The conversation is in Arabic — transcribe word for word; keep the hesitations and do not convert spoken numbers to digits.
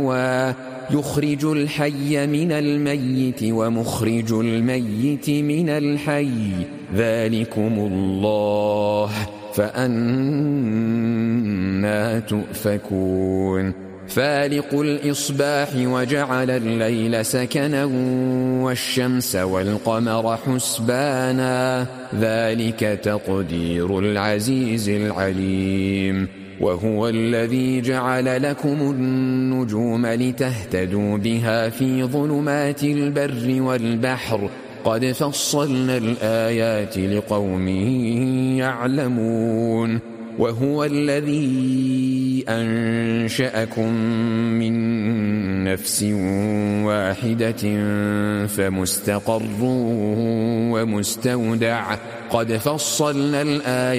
يخرج الحي من الميت ومخرج الميت من الحي ذلكم الله فأنى تؤفكون فالق الإصباح وجعل الليل سكنا والشمس والقمر حسبانا ذلك تقدير العزيز العليم وهو الذي جعل لكم النجوم لتهتدوا بها في ظلمات البر والبحر قد فصلنا الآيات لقوم يعلمون وهو الذي أنشأكم من نفس واحدة فمستقر ومستودع قد فصلنا الآيات